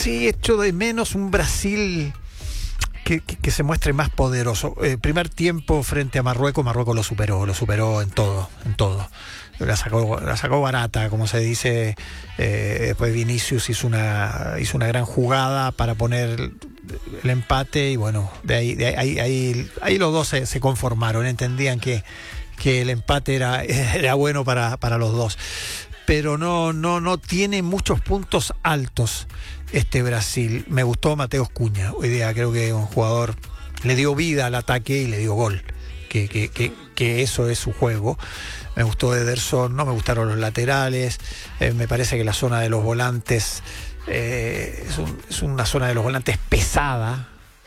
Sí, echo de menos un Brasil que se muestre más poderoso. Primer tiempo frente a Marruecos lo superó en todo. La sacó barata, como se dice. Después Vinicius hizo una gran jugada para poner el empate, y bueno, de ahí los dos se conformaron, entendían que el empate era bueno para los dos. Pero no tiene muchos puntos altos este Brasil. Me gustó Mateus Cunha hoy día, creo que un jugador le dio vida al ataque y le dio gol, que eso es su juego. Me gustó Ederson, no me gustaron los laterales, me parece que la zona de los volantes es una zona de los volantes pesada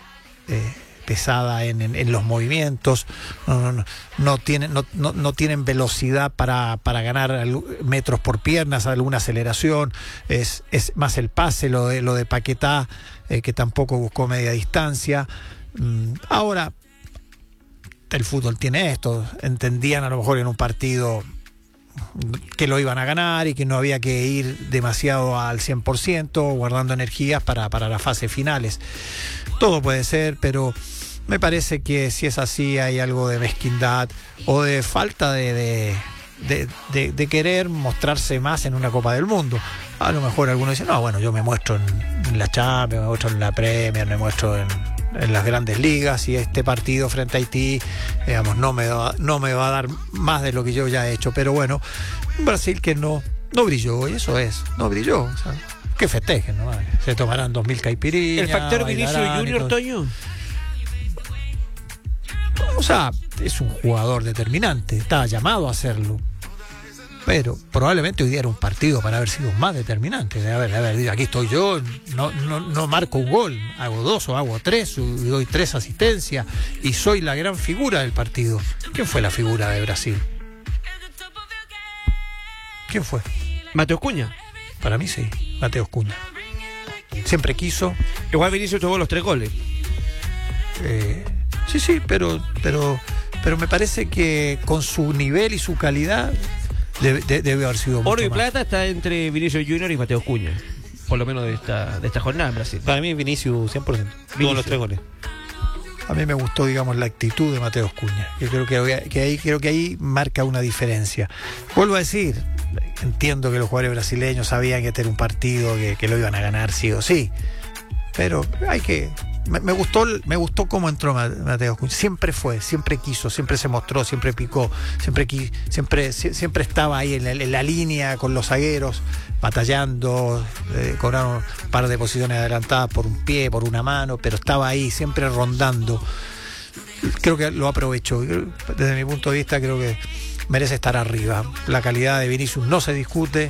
en los movimientos, no tienen velocidad para ganar metros por piernas, alguna aceleración, es más el pase, lo de Paquetá, que tampoco buscó media distancia. Ahora, el fútbol tiene esto, entendían a lo mejor en un partido que lo iban a ganar y que no había que ir demasiado al 100%, guardando energías para las fases finales. Todo puede ser, pero me parece que si es así hay algo de mezquindad o de falta de querer mostrarse más en una Copa del Mundo. A lo mejor algunos dicen, no, bueno, yo me muestro en la Champions, me muestro en la Premier, me muestro en las grandes ligas, y este partido frente a Haití, digamos, no me va a dar más de lo que yo ya he hecho. Pero bueno, un Brasil que no brilló, y eso es, no brilló. O sea, que festejen, ¿no? Se tomarán 2000 caipirinhas. ¿El factor Vinicius Junior, Toño? O sea, es un jugador determinante, estaba llamado a hacerlo, pero probablemente hoy día era un partido para haber sido más determinante, de haber, aquí estoy yo, no marco un gol, hago 2 o hago 3, y doy 3 asistencias y soy la gran figura del partido. ¿Quién fue la figura de Brasil? ¿Quién fue? Mateus Cunha. Para mí sí, Mateus Cunha. Siempre quiso. Igual Vinicius tuvo los 3 goles. Sí, pero me parece que con su nivel y su calidad debe haber sido mucho Oro y más. plata está entre Vinicius Junior y Mateus Cunha, por lo menos de esta jornada en Brasil. Para mí Vinicius 100%, tuvo los 3 goles. A mí me gustó, digamos, la actitud de Mateus Cunha. Yo creo que ahí marca una diferencia. Vuelvo a decir, entiendo que los jugadores brasileños sabían que este era un partido que lo iban a ganar sí o sí, pero hay que... Me gustó cómo entró Mateus Cunha. Siempre quiso, siempre se mostró, siempre picó, siempre estaba ahí en la línea con los zagueros, batallando, cobraron un par de posiciones adelantadas por un pie, por una mano, pero estaba ahí, siempre rondando. Creo que lo aprovechó. Desde mi punto de vista, creo que merece estar arriba. La calidad de Vinicius no se discute,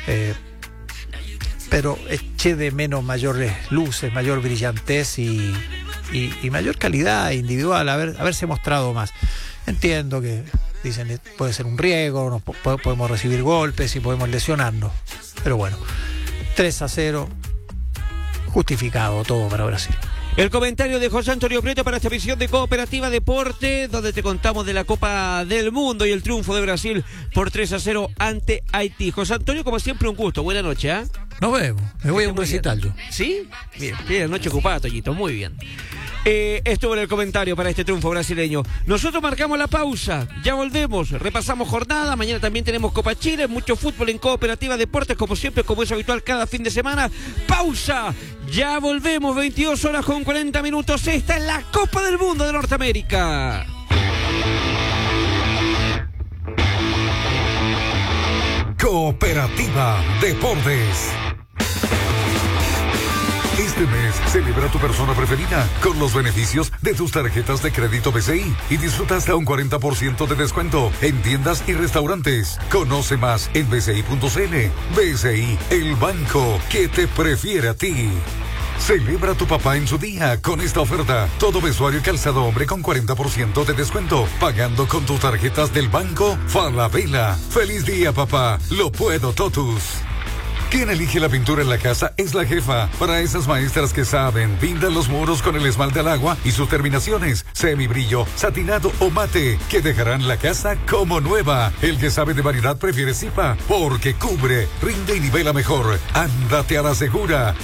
pero eché de menos mayores luces, mayor brillantez y mayor calidad individual, haberse mostrado más. Entiendo que dicen puede ser un riesgo, podemos recibir golpes y podemos lesionarnos, pero bueno, 3-0, justificado todo para Brasil. El comentario de José Antonio Prieto para esta visión de Cooperativa Deporte, donde te contamos de la Copa del Mundo y el triunfo de Brasil por 3-0 ante Haití. José Antonio, como siempre, un gusto. Buena noche, ¿eh? Nos vemos. Me voy a un recital yo. ¿Sí? Bien, tiene noche ocupada, Toñito. Muy bien. Estuvo en el comentario para este triunfo brasileño. Nosotros marcamos la pausa. Ya volvemos. Repasamos jornada. Mañana también tenemos Copa Chile. Mucho fútbol en Cooperativa Deportes, como siempre, como es habitual cada fin de semana. Pausa. Ya volvemos. 22:40. Esta es la Copa del Mundo de Norteamérica. Cooperativa Deportes. Este mes celebra tu persona preferida con los beneficios de tus tarjetas de crédito BCI y disfruta hasta un 40% de descuento en tiendas y restaurantes. Conoce más en bci.cl. BCI, el banco que te prefiere a ti. Celebra a tu papá en su día con esta oferta. Todo vestuario y calzado hombre con 40% de descuento, pagando con tus tarjetas del banco Falabella. ¡Feliz día, papá! ¡Lo puedo, Totus! Quien elige la pintura en la casa es la jefa. Para esas maestras que saben, pintan los muros con el esmalte al agua y sus terminaciones, semibrillo, satinado o mate, que dejarán la casa como nueva. El que sabe de variedad prefiere Zipa, porque cubre, rinde y nivela mejor. Ándate a la segura.